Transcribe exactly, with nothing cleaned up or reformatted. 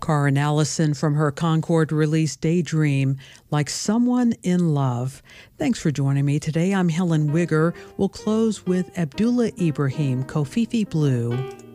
Karen Allison from her Concord release Daydream, Like Someone in Love. Thanks for joining me today. I'm Helen Wigger. We'll close with Abdullah Ibrahim, Kofifi Blue.